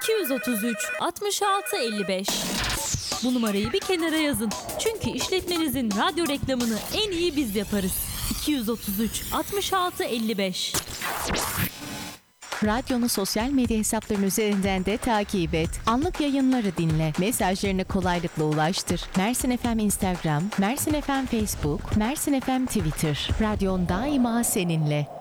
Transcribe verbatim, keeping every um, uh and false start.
iki yüz otuz üç altmış altı elli beş. Bu numarayı bir kenara yazın. Çünkü işletmenizin radyo reklamını en iyi biz yaparız. iki yüz otuz üç altmış altı elli beş. Radyonu sosyal medya hesaplarının üzerinden de takip et. Anlık yayınları dinle. Mesajlarını kolaylıkla ulaştır. Mersin F M Instagram, Mersin F M Facebook, Mersin F M Twitter. Radyon daima seninle.